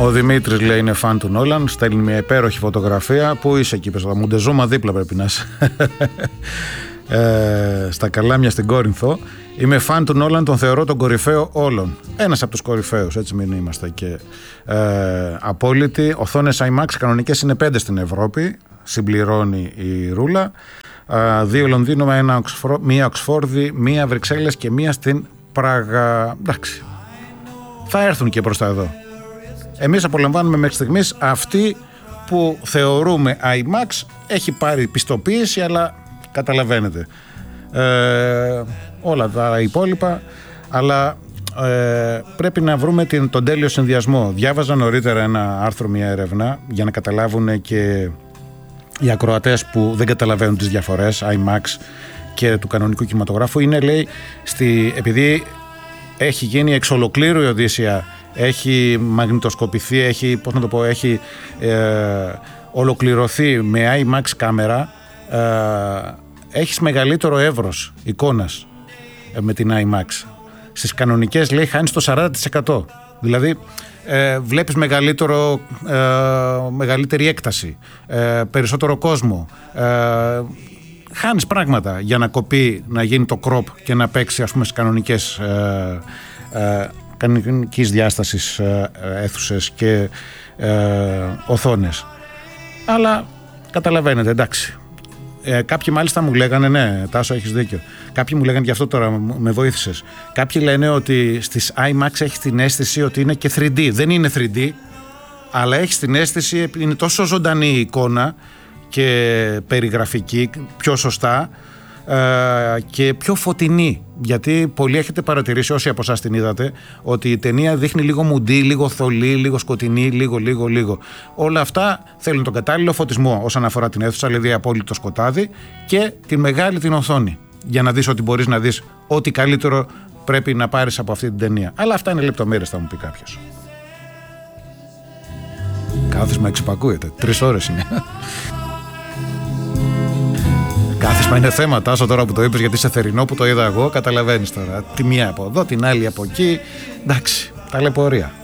Ο Δημήτρης λέει είναι φαν του Νόλαν. Στέλνει μια υπέροχη φωτογραφία. Πού είσαι εκεί, πες, Μουντεζούμα δίπλα πρέπει να είσαι. Στα Καλάμια στην Κόρινθο. Είμαι φαν του Νόλαν, τον θεωρώ τον κορυφαίο όλων. Ένας από τους κορυφαίους, έτσι μην είμαστε και απόλυτοι. Οθόνες IMAX κανονικές είναι 5 στην Ευρώπη. Συμπληρώνει η Ρούλα. 2 Λονδίνο, 1 Οξφόρδη, 1 Βρυξέλλες και 1 στην Πράγα. Εντάξει. Θα έρθουν και προς τα εδώ. Εμείς απολαμβάνουμε μέχρι στιγμής αυτή που θεωρούμε IMAX. Έχει πάρει πιστοποίηση, αλλά καταλαβαίνετε. Όλα τα υπόλοιπα, αλλά πρέπει να βρούμε τον τέλειο συνδυασμό. Διάβαζα νωρίτερα ένα άρθρο, μια έρευνα, για να καταλάβουν και οι ακροατές που δεν καταλαβαίνουν τις διαφορές IMAX και του κανονικού κινηματογράφου. Είναι, λέει, επειδή έχει γίνει εξ ολοκλήρου η Οδύσσεια, έχει μαγνητοσκοπηθεί, έχει, πώς να το πω, έχει ολοκληρωθεί με IMAX κάμερα, έχεις μεγαλύτερο εύρος εικόνας με την IMAX. Στις κανονικές, λέει, χάνεις το 40%. Δηλαδή βλέπεις μεγαλύτερη έκταση, περισσότερο κόσμο, χάνεις πράγματα για να κοπεί, να γίνει το crop και να παίξει, ας πούμε, στις κανονικής διάστασης αίθουσες και οθόνες. Αλλά καταλαβαίνετε, εντάξει. Κάποιοι μάλιστα μου λέγανε, ναι, Τάσο, έχεις δίκιο. Κάποιοι μου λέγανε, γι' αυτό τώρα με βοήθησες. Κάποιοι λένε ότι στις IMAX έχει την αίσθηση ότι είναι και 3D. Δεν είναι 3D, αλλά έχει την αίσθηση, είναι τόσο ζωντανή η εικόνα και περιγραφική, πιο σωστά και πιο φωτεινή. Γιατί πολλοί έχετε παρατηρήσει, όσοι από εσάς την είδατε, ότι η ταινία δείχνει λίγο μουντή, λίγο θολή, λίγο σκοτεινή, λίγο. Όλα αυτά θέλουν τον κατάλληλο φωτισμό όσον αφορά την αίθουσα, δηλαδή απόλυτο σκοτάδι, και τη μεγάλη την οθόνη, για να δεις ότι μπορείς να δεις ό,τι καλύτερο πρέπει να πάρεις από αυτή την ταινία. Αλλά αυτά είναι λεπτομέρειες, θα μου πει κάποιος. Κάθισμα εξυπακούεται, 3 ώρες είναι. Κάθισμα είναι θέμα, Τάσο, τώρα που το είπες, γιατί σε θερινό που το είδα εγώ, καταλαβαίνεις τώρα. Τη μία από εδώ, την άλλη από εκεί. Εντάξει, ταλαιπωρία.